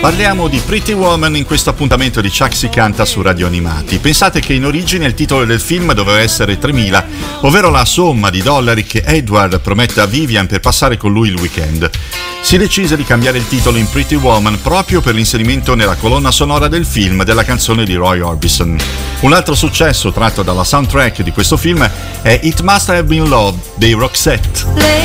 Parliamo di Pretty Woman in questo appuntamento di Chuck si canta su Radio Animati. Pensate che in origine il titolo del film doveva essere 3000, ovvero la somma di dollari che Edward promette a Vivian per passare con lui il weekend. Si decise di cambiare il titolo in Pretty Woman proprio per l'inserimento nella colonna sonora del film della canzone di Roy Orbison. Un altro successo tratto dalla soundtrack di questo film è It Must Have Been Love dei Roxette.